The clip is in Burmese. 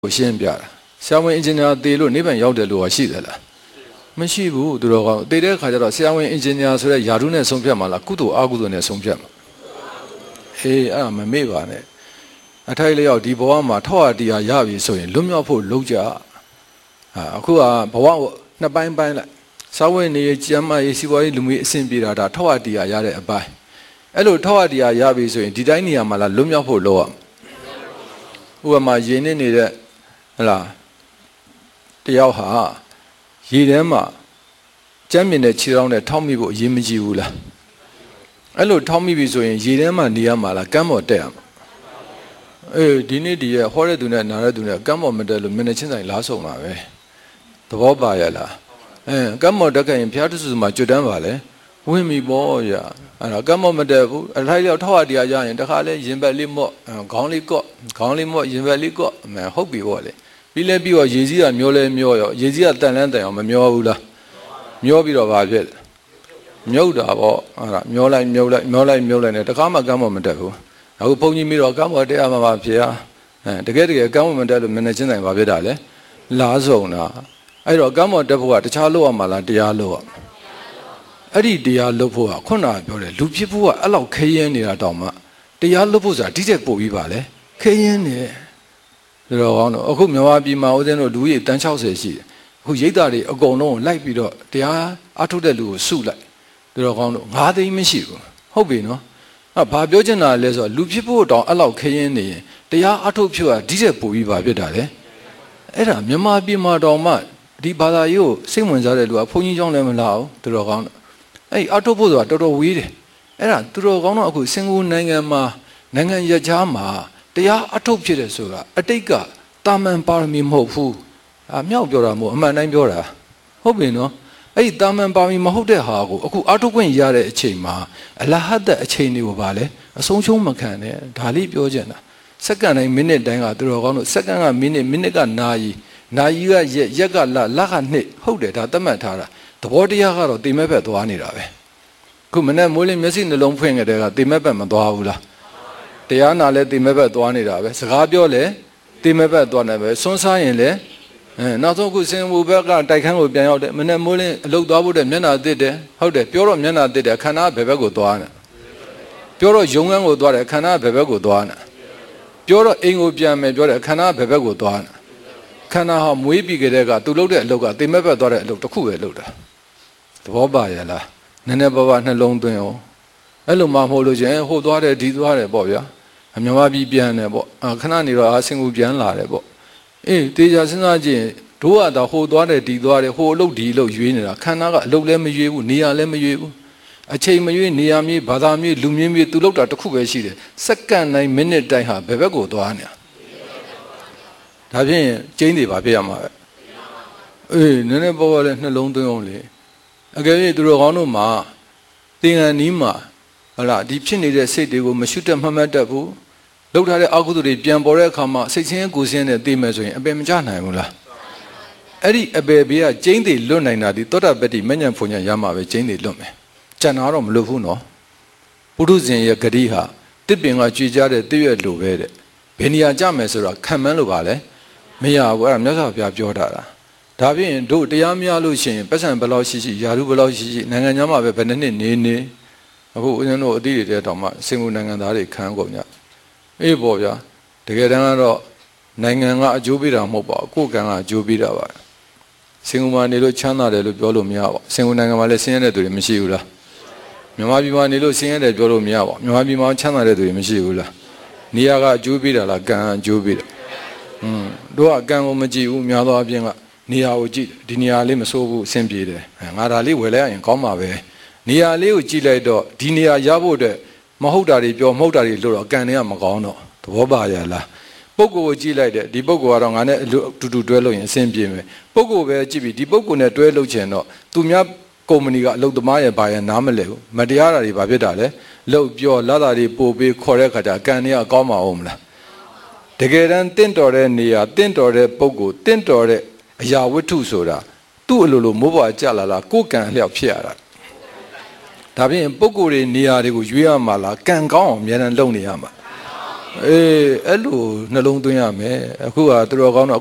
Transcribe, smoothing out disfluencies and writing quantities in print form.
ရှင်းပြတာဆရာဝန်အင်ဂျင်နီယာတေလို့နိဗ္ဗာန်ရောက်တယ်လို့ရှိတယ်လားမရှိဘူးသူတော်ကောင်းတေတဲ့ခါကျတော့ဆရာဝန်အင်ဂျင်နီယာဆိုတဲ့ယာတုနဲ့ဆုံးဖြတ်မှာလားကုသိုလ်အကုသိုလ်နဲ့ဆုံးဖြတ်မှာအေးအဲ့ဒါမမေ့ပါနဲ့အထိုက်လျောက်ဒီဘဝမှာထောက်ရတရားရပြီဆိုရင်လွတ်မြောက်ဖို့လုပ်ကြအခုကဘဝကိုနှစ်ပိုင်းပိုင်းလိုက်စာဝတ်နေရေးကျမ်းမာရေးစီးပွားရေးလူမှုရေးအဆင်ပြေတာဒါထောက်ရတရားရတဲ့အပိုင်းအဲ့လိုထောက်ရတရားရပြီဆိုရင်ဒီတိုင်းနေရာမှာလားလွတ်မြောက်ဖို့လုပ်ရဥပမာရင်းနေတဲ့ဟလားတယောက်ဟာရေထဲမှာကြမ်းမြင်တဲ့ခြေထောက်နဲ့ထောက်မိဖို့အရေးမကြီးဘူးလားအဲ့လိုထောက်မိပြီဆိုရင်ရေထဲမှာနေရမှာလားကမ်းပေါ်တက်ရမှာအေးဒီနေ့ဒီရဲ့ဟောတဲ့သူနဲ့နားတဲ့သူနဲ့ကမ်းပေါ်မတက်လို့မျက်နှာချင်းဆိုင်လားဆုံးတာပဲသဘောပါရလားကမ်းပေါ်တက်ခဲ့ရင်ဘုရားတဆူမှာကျွတ်တန်းပါလေဝင်ပြီပေါ့ရအဲ့တော့ကမ်းပေါ်မတက်ဘူးအထိုက်ရောက်ထောက်ရတရားရရင်တခါလဲရင်ဘက်လေးမော့ခေါင်းလေးကော့ခေါင်းလေးမော့ရင်ဘက်လေးကော့ဟုတ်ပြီပေါ့လေပြီးလဲပြီးတော့ရေကြီးကမျောလဲမျောရောရေကြီးကတန်လန်းတန်အောင်မမျောဘူးလားမျောပြီးတော့ဘာဖြစ်လဲမြုပ်တာပေါ့အဲ့ဒါမျောလိုက်မြုပ်လိုက်မျောလိုက်မြုပ်လိုက်နဲ့တခါမှကမ်းပေါ်မတက်ဘူးအခုဘုန်းကြီးမိတော့ကမ်းပေါ်တက်ရမှာပါဖေဟာတကယ်ကမ်းပေါ်မတက်လို့မျက်နှာချင်းဆိုင်ဘာဖြစ်တာလဲလားဆုံးတာအဲ့တော့ကမ်းပေါ်တက်ဖို့ကတခြားလို့ရမှာလားတရားလို့ရအဲ့ဒီတရားလို့ဖို့ကခုနကပြောတယ်လူဖြစ်ဖို့ကအဲ့လောက်ခဲရင်နေတာတောင်မှတရားလို့ဖို့ဆိုတာဒီချက်ပို့ပြီးပါလေခဲရင်နေဒါတော့ကောင်းတော့အခုမြန်မာပြည်မှာဦးဇင်းတို့လူကြီးတန်း60ရှိတယ်အခုရိတ်သားတွေအကုန်လုံးကိုလိုက်ပြီးတော့တရားအထုတ်တဲ့လူကိုစုလိုက်ဒါတော့ကောင်းတော့9သိန်းမရှိဘူးဟုတ်ပြီနော်ဘာပြောချင်တာလဲဆိုတော့လူဖြစ်ဖို့တောင်အဲ့လောက်ခရင်နေရင်တရားအထုတ်ဖြစ်တာဒီချက်ပို့ပြီးပါဖြစ်တာလေအဲ့ဒါမြန်မာပြည်မှာတောင်မှဒီဘာသာရေးကိုစိတ်ဝင်စားတဲ့လူကဘုန်းကြီးကျောင်းလည်းမလာဘူးဒါတော့ကောင်းတော့အဲ့အထုတ်ဖို့ဆိုတာတော်တော်ဝေးတယ်အဲ့ဒါသူတော်ကောင်းတော့အခုစင်ကာပူနိုင်ငံမှာနိုင်ငံရခြားမှာတရားအထုတ်ဖြစ်တယ်ဆိုတာအတိတ်ကတာမန်ပါရမီမဟုတ်ဘူးမြောက်ပြောတာမဟုတ်အမှန်တိုင်းပြောတာဟုတ်ပြီနော်အဲ့ဒီတာမန်ပါရမီမဟုတ်တဲ့ဟာကိုအခုအထုတ်ခွင့်ရတဲ့အချိန်မှာအလဟတ်တဲ့အချိန်တွေကိုဗာလဲအဆုံးရှုံးမခံနဲ့ဒါလေးပြောချင်တာစက္ကန့်တိုင်းမိနစ်တိုင်းကသူတော်ကောင်းတို့စက္ကန့်ကမိနစ်မိနစ်ကနာရီနာရီကရက်ကလကနှစ်ဟုတ်တယ်ဒါသတ်မှတ်ထားတာသဘောတရားကတော့တိမဲ့ဘက်သွားနေတာပဲခုမနေ့မိုးလင်းမျက်စိနှလုံးဖွင့်ကြတဲ့ကတိမဲ့ဘက်မသွားဘူးလားတရားနာလဲတိမဲ့ဘက်သွားနေတာပဲစကားပြောလဲတိမဲ့ဘက်သွားနေပဲစွန်းစားရင်လဲနောက်ဆုံးခုစင်ဘူဘက်ကတိုက်ခန်းကိုပြန်ရောက်တယ်မနေ့မိုးလင်းအလုတ်သွားဖို့တဲ့မျက်နှာတစ်တယ်ဟုတ်တယ်ပြောတော့မျက်နှာတစ်တယ်ခန္ဓာဘယ်ဘက်ကိုသွားနေပြောတော့ရုံငန်းကိုသွားတယ်ခန္ဓာဘယ်ဘက်ကိုသွားနေပြောတော့အိမ်ကိုပြန်မယ်ပြောတယ်ခန္ဓာဘယ်ဘက်ကိုသွားနေခန္ဓာဟာမွေးပြီးကြတဲ့ကသူလုပ်တဲ့အလုပ်ကတိမဲ့ဘက်သွားတဲ့အလုပ်တစ်ခုပဲလုပ်တာသဘောပါရဲ့လားနည်းနည်းပါးပါးနှလုံးသွင်းအောင်အဲ့လိုမှမဟုတ်လို့ချင်းဟိုသွားတယ်ဒီသွားတယ်ပေါ့ဗျာမြန်မာပြည်ပြန်တယ်ပေါ့ခဏနေတော့စင်ကူပြန်လာတယ်ပေါ့အေးတေချာစဉ်းစားကြည့်တို့ကတော့ဟိုသွားတယ်ဒီသွားတယ်ဟိုအလုပ်ဒီအလုပ်ရွေးနေတာခန္ဓာကအလုပ်လည်းမရွေးဘူးနေရာလည်းမရွေးဘူးအချိန်မရွေးနေရာမြေဘာသာမြေလူမျိုးမြေသူလုပ်တာတစ်ခုပဲရှိတယ်စက္ကန့်တိုင်းမိနစ်တိုင်းဟာဘယ်ဘက်ကိုသွားနေတာဒါဖြင့်ကျင်းတွေပါပြရမှာပဲအေးနည်းနည်းပေါ်လဲနှလုံးသွင်းအောင်လေအကယ်၍သူတို့ကောင်းတို့မှာသင်္ကန်းနီးမှာဟလာဒီဖြစ်နေတဲ့စိတ်တွေကိုမရှုတတ်မှတ်မှတ်တတ်ဘူးလောက်ထားတဲ့အကုသိုလ်တွေပြန်ပေါ်တဲ့အခါမှာစိတ်ချင်းကိုယ်ချင်းနဲ့သိမယ်ဆိုရင်အပယ်မကျနိုင်ဘူးလားအဲ့ဒီအပယ်ဘေးကကျင်းတွေလွတ်နိုင်တာဒီသောတာပတ္တိမဉ္ဇဉ်ဖွဉ္ဇဉ်ရမှာပဲကျင်းတွေလွတ်မယ်ကျန်တာတော့မလွတ်ဘူးနော်ပုထုဇဉ်ရဲ့ဂတိဟာတစ်ပင်ကကြွေကြတဲ့တည့်ရွက်လိုပဲတဲ့ဘယ်နေရာကြမယ်ဆိုတာခံမှန်းလို့ပါလဲမရဘူးအဲ့ဒါမြတ်စွာဘုရားပြောတာဒါဖြင့်တို့တရားမရလို့ရှိရင်ပတ်စံဘယ်လောက်ရှိရှိယာရုဘယ်လောက်ရှိရှိနိုင်ငံခြားမှာပဲဘယ်နှစ်နေအခုဦးဇင်းတို့အတိတွေတဲ့တောင်မှစင်ကာပူနိုင်ငံသားတွေခံကုန်ကြအေးပေါ့ဗျာတကယ်တမ်းကတော့နိုင်ငံကအကျိုးပေးတာမဟုတ်ပါဘူးကိုယ်ကံကအကျိုးပေးတာပါစင်ကာပူမှာနေလို့ချမ်းသာတယ်လို့ပြောလို့မရပါဘူးစင်ကာပူနိုင်ငံမှာလည်းဆင်းရဲတဲ့သူတွေမရှိဘူးလားမြန်မာပြည်မှာနေလို့ဆင်းရဲတယ်ပြောလို့မရပါဘူးမြန်မာပြည်မှာချမ်းသာတဲ့သူတွေမရှိဘူးလားနေရာကအကျိုးပေးတာလားကံအကျိုးပေးတာတို့ကကံကိုမကြည့်ဘူးများသောအားဖြင့်ကနေရာကိုကြည့်ဒီနေရာလေးမစိုးဘူးအဆင်ပြေတယ်ငါဒါလေးဝယ်လိုက်ရင်ကောင်းပါပဲနေရာလေးကိုကြည့်လိုက်တော့ဒီနေရာရဖို့အတွက်မဟုတ်တာတွေပြောမဟုတ်တာတွေလို့တော့ကံတွေကမကောင်းတော့သဘောပါရလားပုဂ္ဂိုလ်ကိုကြည့်လိုက်တယ်ဒီပုဂ္ဂိုလ်ကတော့ငါနဲ့အတူတူတွဲလို့ရင်အဆင်ပြေမယ်ပုဂ္ဂိုလ်ပဲကြည့်ပြီးဒီပုဂ္ဂိုလ်နဲ့တွဲလို့ချင်တော့သူများကုမ္ပဏီကအလုပ်သမားရဲ့ဘာရဲ့နားမလဲဘူးမတရားတာတွေဘာဖြစ်တာလဲလှုပ်ပြောလာတာတွေပို့ပေးခေါ်တဲ့ခါကျကံတွေကကောင်းမှာအောင်မလားတကယ်တမ်းတင့်တော်တဲ့နေရာတင့်တော်တဲ့ပုဂ္ဂိုလ်တင့်တော်တဲ့အရာဝတ္ထုဆိုတာသူ့အလိုလိုမိုးပွားကြလာလားကိုယ်ကံအလျောက်ဖြစ်ရတာဒါဖြင့်ပုဂ္ဂိုလ်တွေနေရာတွေကိုရွေးရမှာလားကံကောင်းအောင်အများနဲ့လုပ်နေရမှာအဲ့လိုနှလုံးသွင်းရမယ်အခုကသူတော်ကောင်းတော့